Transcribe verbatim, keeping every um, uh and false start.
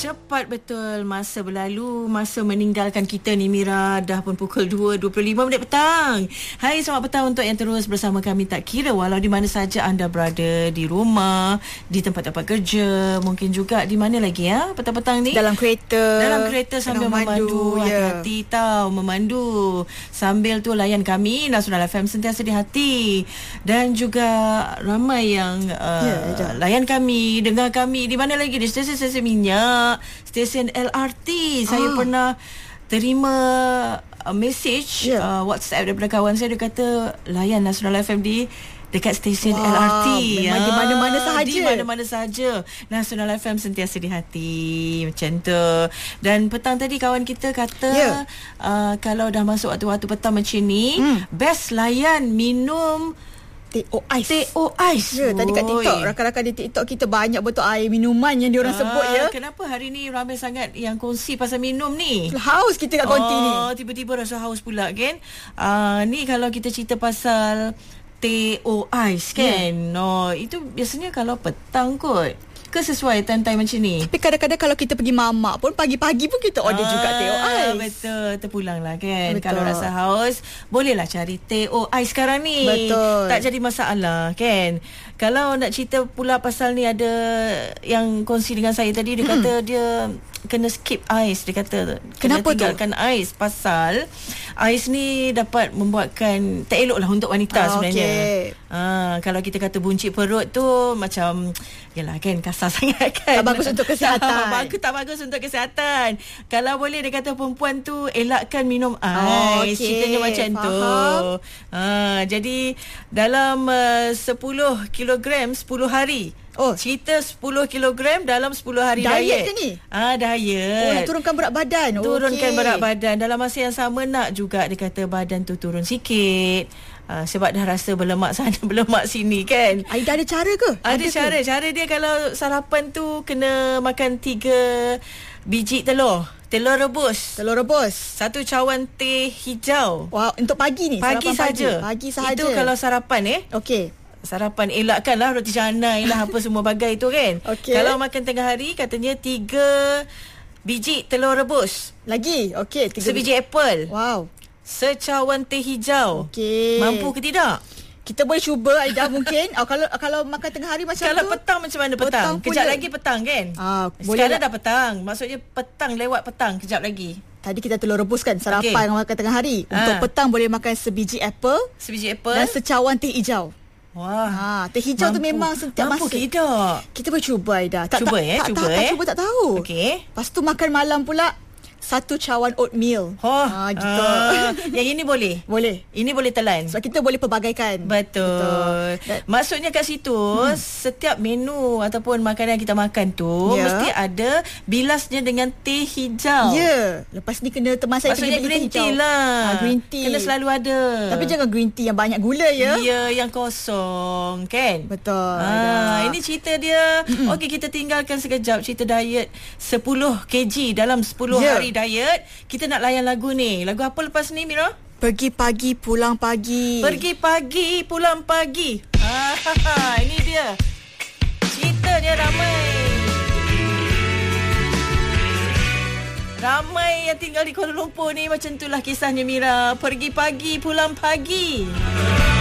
Cepat betul masa berlalu, masa meninggalkan kita ni Mira. Dah pun pukul dua dua puluh lima minit petang. Hai, selamat petang untuk yang terus bersama kami. Tak kira walau di mana saja anda berada, di rumah, di tempat-tempat kerja, mungkin juga di mana lagi ya petang-petang ni, dalam kereta. Dalam kereta sambil memandu, ya. Hati-hati tau memandu. Sambil tu layan kami Nasional F M sentiasa di hati. Dan juga ramai yang uh, ya, layan kami, dengar kami di mana lagi, di stesen-stesen minyak, stesen L R T. Saya ah. pernah terima uh, message yeah. uh, WhatsApp daripada kawan saya. Dia kata layan Nasional F M di dekat stesen wow, L R T. Memang ya. Di mana-mana sahaja. Di mana-mana sahaja. Nasional F M sentiasa di hati. Macam tu. Dan petang tadi kawan kita kata yeah. uh, kalau dah masuk waktu-waktu petang macam ni, hmm. best layan minum Teh O Ais. Teh O Ais. Ya, tadi kat TikTok, rakan-rakan di TikTok kita banyak betul air minuman yang diorang ah, sebut ya. Kenapa hari ni ramai sangat yang kongsi pasal minum ni? Haus kita kat konti oh, ni. Tiba-tiba rasa haus pula kan. Uh, ni kalau kita cerita pasal Teh O Ais kan. Yeah. No, itu biasanya kalau petang kot. Ke sesuai time-time macam ni? Tapi kadang-kadang kalau kita pergi mamak pun, pagi-pagi pun kita order ah, juga Teh O Ais. Betul, terpulang lah kan. Betul. Kalau rasa haus, bolehlah cari Teh O Ais sekarang ni. Betul. Tak jadi masalah kan. Kalau nak cerita pula pasal ni, ada yang kongsi dengan saya tadi. Dia hmm. kata dia kena skip ais. Dia kata kena kenapa tinggalkan tu? ais. Pasal ais ni dapat membuatkan tak elok lah untuk wanita ah, sebenarnya. Okay. Ah, kalau kita kata buncit perut tu macam, yalah kan, kasar sangat kan. Tak bagus untuk kesihatan. Bagus, tak bagus untuk kesihatan. Kalau boleh, dia kata perempuan tu elakkan minum ais. Oh, okay. Ceritanya macam Faham. tu. Ah, jadi dalam uh, sepuluh kilogram sepuluh hari. Oh, cerita sepuluh kilogram dalam sepuluh hari diet. Diet ke ni? Ah, diet. Oh, nak turunkan berat badan. Turunkan okay. berat badan. Dalam masa yang sama nak juga dia kata badan tu turun sikit. Uh, sebab dah rasa berlemak sana, berlemak sini kan. Aida ada cara ke? Ada, ada cara. Ke? Cara dia kalau sarapan tu kena makan tiga biji telur. Telur rebus. Telur rebus. Satu cawan teh hijau. Wow, untuk pagi ni? Pagi saja. Pagi sahaja. Itu kalau sarapan eh. Okey. Sarapan, elakkanlah roti canai lah, apa semua bagai tu kan. Okay. Kalau makan tengah hari, katanya tiga biji telur rebus. Lagi? Okey. Sebiji apple. Wow. Secawan teh hijau. Okey. Mampu ke tidak? Kita boleh cuba Aida mungkin. Oh, kalau kalau makan tengah hari macam kalau tu. Kalau petang macam mana petang? petang kejap lagi petang kan? Ah, sekarang dah petang. Maksudnya petang lewat petang kejap lagi. Tadi kita telur rebus kan, sarapan okay. makan tengah hari. Untuk ha. petang boleh makan sebiji apple. Sebiji apple. Dan secawan teh hijau. Wah, ha, teh hijau mampu, tu memang setiap mampu masa. Mampu kita boleh cuba Aida. Tak, cuba tak, eh, tak, cuba tak, eh. Tak cuba tak tahu. Okey. Lepas tu makan malam pula satu cawan oatmeal. Oh, ha, gitu. Uh, yang ini boleh? Boleh. Ini boleh telan? Sebab kita boleh pelbagaikan. Betul. Betul. Maksudnya kat situ, hmm. setiap menu ataupun makanan yang kita makan tu, yeah. mesti ada bilasnya dengan teh hijau. Ya. Yeah. Lepas ni kena teman saya Maksudnya pergi green teh tea lah. Ha, green tea. Kena selalu ada. Tapi jangan green tea yang banyak gula ya. Ya, yang kosong kan. Betul. Ha, ini cerita dia. Okey, kita tinggalkan sekejap cerita diet sepuluh kilogram dalam sepuluh yeah. hari diet. Kita nak layan lagu ni. Lagu apa lepas ni, Mira? Pergi pagi, pulang pagi. Pergi pagi, pulang pagi. Ah, ini dia. Ceritanya ramai. Ramai yang tinggal di Kuala Lumpur ni macam itulah kisahnya, Mira. Pergi pagi, pulang pagi.